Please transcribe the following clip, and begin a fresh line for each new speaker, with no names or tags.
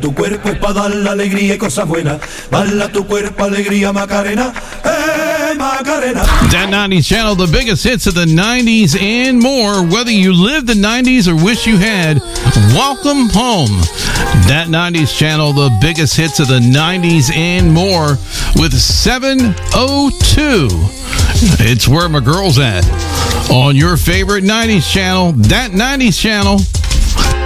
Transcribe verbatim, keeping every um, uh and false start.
tu cuerpo es para dar la alegría y cosas buenas. Bala tu cuerpo, alegría, Macarena. Hey, Macarena.
Dat nineties channel, the biggest hits of the nineties and more. Whether you lived the nineties or wish you had, welcome home. Dat nineties channel, the biggest hits of the nineties and more with seven oh two. It's where my girl's at. On your favorite nineties channel, Dat nineties channel.